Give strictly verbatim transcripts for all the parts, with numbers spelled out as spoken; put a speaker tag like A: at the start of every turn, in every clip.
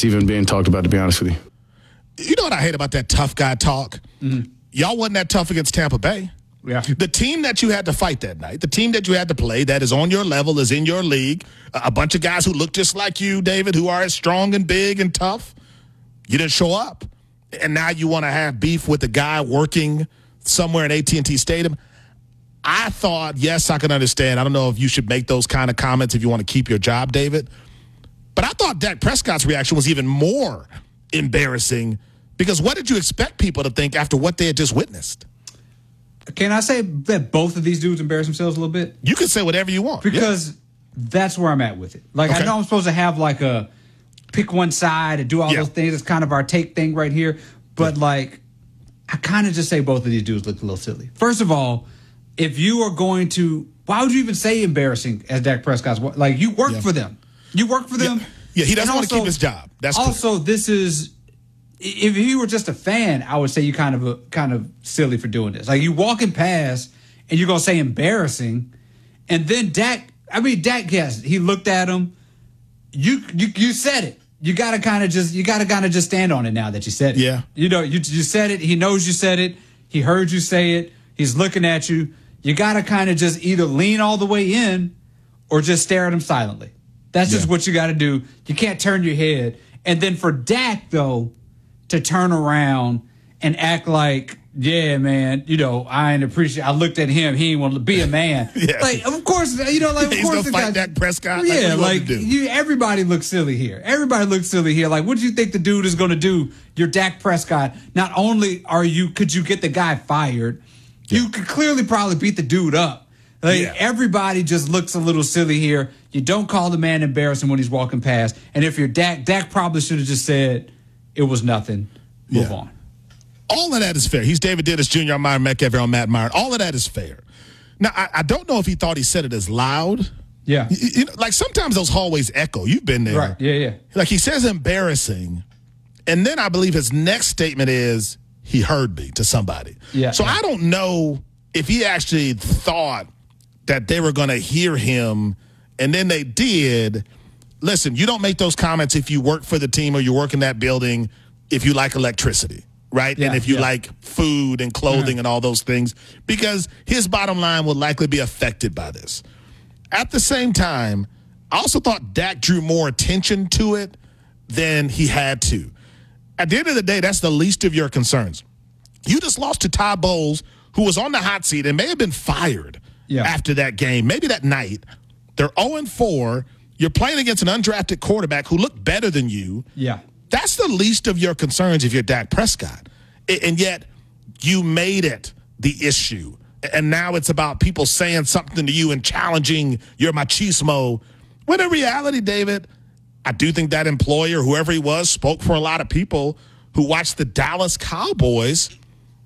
A: it's even being talked about, to be honest with you.
B: You know what I hate about that tough guy talk? Mm-hmm. Y'all wasn't that tough against Tampa Bay.
C: Yeah.
B: The team that you had to fight that night, the team that you had to play that is on your level, is in your league, a bunch of guys who look just like you, David, who are as strong and big and tough, you didn't show up. And now you want to have beef with the guy working somewhere in A T and T Stadium. I thought, yes, I can understand. I don't know if you should make those kind of comments if you want to keep your job, David. But I thought Dak Prescott's reaction was even more embarrassing, because what did you expect people to think after what they had just witnessed?
C: Can I say that both of these dudes embarrass themselves a little bit?
B: You can say whatever you want.
C: Because
B: yeah.
C: that's where I'm at with it. Like, okay. I know I'm supposed to have like a pick one side and do all yeah. those things. It's kind of our take thing right here. But, yeah. like, I kind of just say both of these dudes look a little silly. First of all, if you are going to, why would you even say embarrassing as Dak Prescott's? Like, you work yeah. for them. You work for them.
B: Yeah, yeah he doesn't and want also, to keep his job. That's
C: also,
B: clear.
C: This is, if you were just a fan, I would say you kind of a, kind of silly for doing this. Like, you walking past and you're going to say embarrassing. And then Dak, I mean, Dak, yes, he looked at him. You, you, you said it. You gotta kind of just, you gotta kind of just stand on it now that you said it.
B: Yeah.
C: You know, you you said it. He knows you said it. He heard you say it. He's looking at you. You gotta kind of just either lean all the way in, or just stare at him silently. That's just yeah. what you gotta do. You can't turn your head. And then for Dak though, to turn around and act like, yeah, man, you know, I ain't appreciate. I looked at him. He ain't want to be a man. yeah. Like, of course, you know, like, of
B: He's
C: course,
B: gonna fight Dak Prescott.
C: Yeah,
B: like,
C: like you, everybody looks silly here. Everybody looks silly here. Like, what do you think the dude is going to do? You're Dak Prescott. Not only are you, could you get the guy fired, yeah. you could clearly probably beat the dude up. Like, yeah. everybody just looks a little silly here. You don't call the man embarrassing when he's walking past. And if you're Dak, Dak probably should have just said it was nothing. Move
B: yeah.
C: on.
B: All of that is fair. He's David Dennis Junior I'm Myron Metcalf on Matt Myron. All of that is fair. Now, I, I don't know if he thought he said it as loud.
C: Yeah.
B: You, you know, like sometimes those hallways echo. You've been there.
C: Right. Yeah, yeah.
B: Like he says embarrassing. And then I believe his next statement is he heard me to somebody.
C: Yeah.
B: So
C: yeah.
B: I don't know if he actually thought that they were going to hear him, and then they did. Listen, you don't make those comments if you work for the team or you work in that building if you like electricity. Right?
C: Yeah,
B: and if you
C: yeah.
B: like food and clothing yeah. and all those things, because his bottom line will likely be affected by this. At the same time, I also thought Dak drew more attention to it than he had to. At the end of the day, that's the least of your concerns. You just lost to Todd Bowles, who was on the hot seat and may have been fired yeah. after that game, maybe that night. They're oh and four. You're playing against an undrafted quarterback who looked better than you.
C: Yeah.
B: That's the least of your concerns if you're Dak Prescott. And yet you made it the issue. And now it's about people saying something to you and challenging your machismo. When in reality, David, I do think that employer, whoever he was, spoke for a lot of people who watched the Dallas Cowboys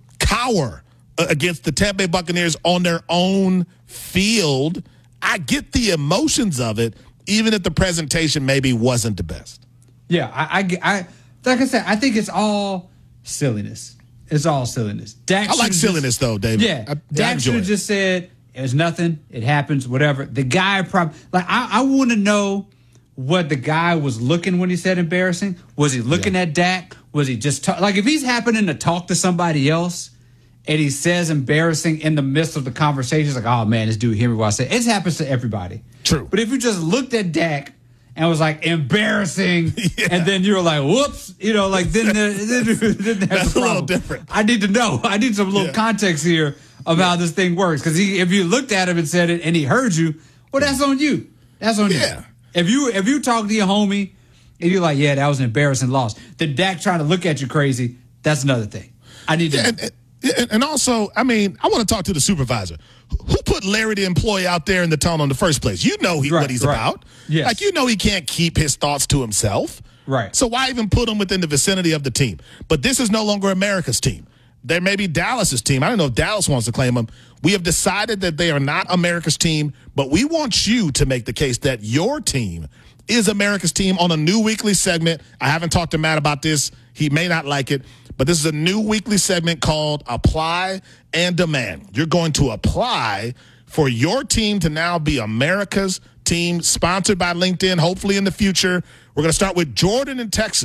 B: cower against the Tampa Bay Buccaneers on their own field. I get the emotions of it, even if the presentation maybe wasn't the best.
C: Yeah, I, I, I like I said, I think it's all silliness. It's all silliness. Dak
B: I like silliness,
C: just,
B: though, David.
C: Yeah,
B: I,
C: Dak should have just said, it was nothing, it happens, whatever. The guy probably, like, I, I want to know what the guy was looking when he said embarrassing. Was he looking yeah. at Dak? Was he just, talk, like, if he's happening to talk to somebody else and he says embarrassing in the midst of the conversation, it's like, oh, man, this dude hear me what I say. It happens to everybody.
B: True.
C: But if you just looked at Dak and was like, embarrassing, yeah. and then you were like, whoops, you know, like, then, then, then that's,
B: that's
C: a,
B: a little different.
C: I need to know. I need some little yeah. context here of yeah. how this thing works. Because if you looked at him and said it and he heard you, well, that's on you. That's on
B: yeah.
C: you. If you if you talk to your homie and you're like, yeah, that was an embarrassing loss, then Dak trying to look at you crazy, that's another thing. I need to
B: yeah,
C: know.
B: And, and also, I mean, I want to talk to the supervisor. Who put Larry the employee out there in the tunnel in the first place? You know he,
C: right,
B: what he's
C: right.
B: about.
C: Yes.
B: Like, you know he can't keep his thoughts to himself.
C: Right.
B: So why even put him within the vicinity of the team? But this is no longer America's team. There may be Dallas's team. I don't know if Dallas wants to claim them. We have decided that they are not America's team, but we want you to make the case that your team is America's team on a new weekly segment. I haven't talked to Matt about this. He may not like it, but this is a new weekly segment called Apply and Demand. You're going to apply for your team to now be America's team, sponsored by LinkedIn, hopefully in the future. We're going to start with Jordan in Texas.